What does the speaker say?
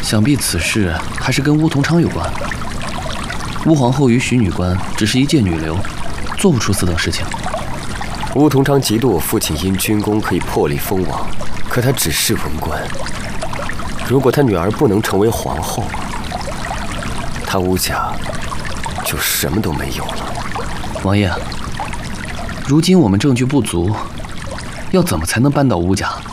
想必此事还是跟乌同昌有关。乌皇后与许女官只是一介女流，做不出此等事情。 乌同昌嫉妒我父亲因军功可以破例封王，可他只是文官。如果他女儿不能成为皇后，他乌家就什么都没有了。 王爷，如今我们证据不足，要怎么才能扳倒乌家？